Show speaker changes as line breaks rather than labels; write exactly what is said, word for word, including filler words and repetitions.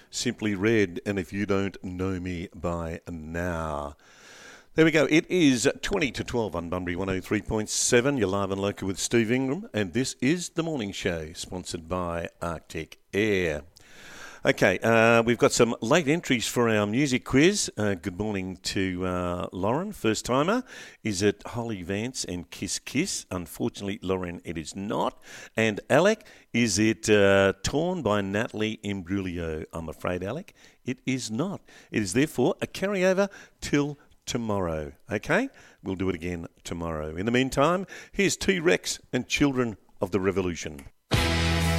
Simply Red, and if you don't know me by now. There we go. It is twenty to twelve on Bunbury one oh three point seven. You're live and local with Steve Ingram, and this is The Morning Show, sponsored by Arctic Air. Okay, uh, we've got some late entries for our music quiz. Uh, good morning to uh, Lauren, first timer. Is it Holly Vance and Kiss Kiss? Unfortunately, Lauren, it is not. And Alec, is it uh, Torn by Natalie Imbruglia? I'm afraid, Alec, it is not. It is therefore a carryover till tomorrow. Okay, we'll do it again tomorrow. In the meantime, here's T-Rex and Children of the Revolution.